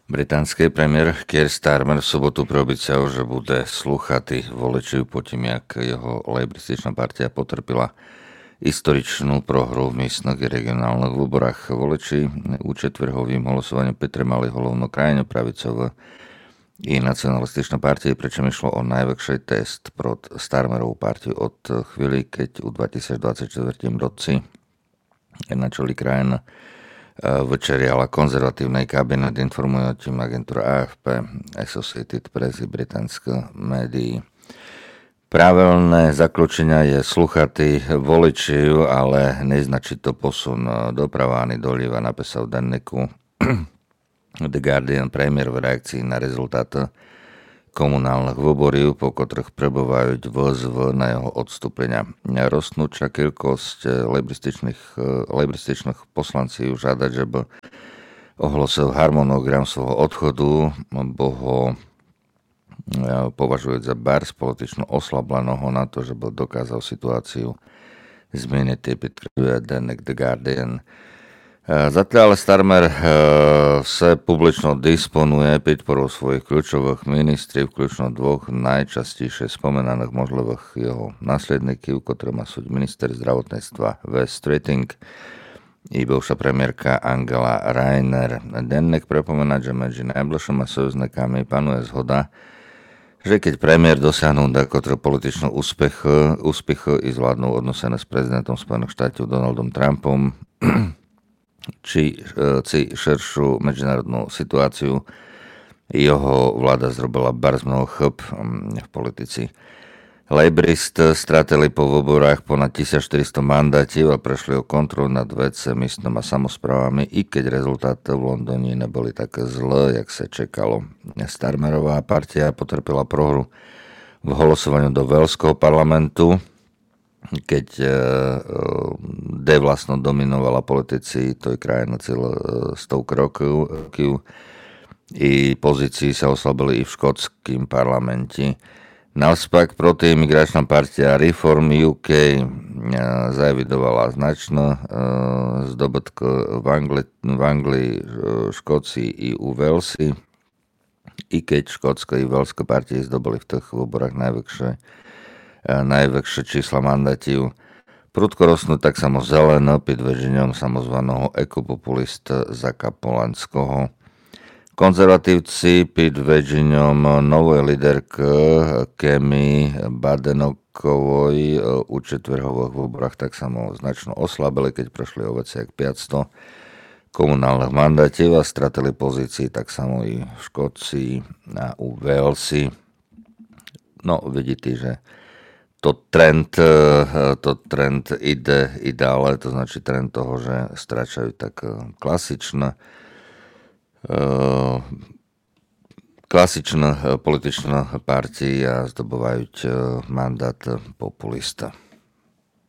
Britanský premiér Keir Starmer v sobotu preobіцяв, že bude slúchati voličov po tým, jak jeho lejbrističná partia potrpila historičnú prohru v místnych i regionálnych výborách. Voliči u četvrhovým hlasovaním Mali hlavnú krajinu pravicovú i nacionalističná partia, pričom išlo o najväčší test prot Starmerovú partiu od chvíli, keď u 2024 roci na čeli krajina večeriala konzervatívnej kabinet, informuje o tým agentúra AFP, Associated Press i británske médií. Pravidelné zaklúčenia je sluchatý voličov, ale neznačí to posun doprava ani doľava, napísal v denníku The Guardian premiér v reakcii na rezultát komunálnych výborov, po ktorých prebývajú výzvy na jeho odstúpenia. Rostnúča kilkosť lejbrističných poslancov žiadať, že by ohlasil harmonogram svojho odchodu, bo ho považujú za bars politično oslableného na to, že by dokázal situáciu zmeniť, підкреслює denník The Guardian. Zatiaľ ale Starmer sa publično disponuje podporou svojich kľúčových ministrov, vključno dvoch najčastejšie spomenaných možlivých jeho nasledníkov, ktorými sú minister zdravotníctva Wes Streeting i bivša premiérka Angela Rayner. Denník pripomína, že medzi najbližšími sojužníkami panuje zhoda, že keď premiér dosiahnu takotro političnú úspechu i zvládnu odnosené s prezidentom Spojených štátov Donaldom Trumpom, či širšiu medzinárodnú situáciu, jeho vláda zrobila bars mnoho chyb v politici. Lejbrist stratili po voľbách ponad 1400 mandátov a prešli o kontrolu nad místnymi samosprávami, i keď rezultáty v Londýne neboli také zlé, jak sa čekalo. Starmerová partia potrpela prohru v hlasovaní do Velského parlamentu, keď vlastno dominovala politici toj krajiny celé stovky rokov i pozícii sa oslabili i v škótským parlamente. Naopak protiimigračná partia Reform UK zaevidovala značné zdobitky v Anglii, Škócii i u Velsi, i keď škótske i velské partie zdobili v tých výborách najväčšie čísla mandátov. Prudko rostnú tak samo zeleno pod vedením samozvaného ekopopulista Zaka Polanského. Konzervatívci pod vedením novej líderky Kemi Badenokovej u četvrhových výborách tak samo značno oslabili, keď prešli o veci jak 500 komunálnych mandátov a stratili pozícii tak samo i v Škócii a u Walesi. No, vidíte, že to trend ide dále, to znači trend toho, že stráčajú tak klasičné političné partie a zdobovajú mandát populista.